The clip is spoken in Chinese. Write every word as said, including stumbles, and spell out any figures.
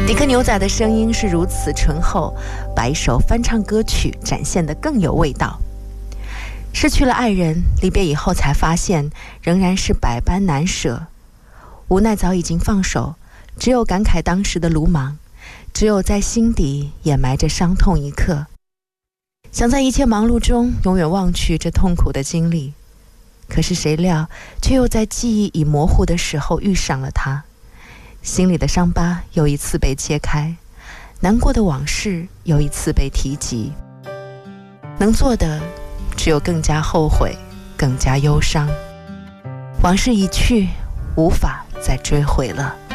迪克牛仔的声音是如此醇厚，把一首翻唱歌曲展现得更有味道。失去了爱人，离别以后才发现仍然是百般难舍，无奈早已经放手，只有感慨当时的鲁莽，只有在心底掩埋着伤痛一刻，想在一切忙碌中永远忘去这痛苦的经历。可是谁料却又在记忆已模糊的时候遇上了他，心里的伤疤又一次被揭开，难过的往事又一次被提及，能做的只有更加后悔，更加忧伤。往事已去，无法再追回了。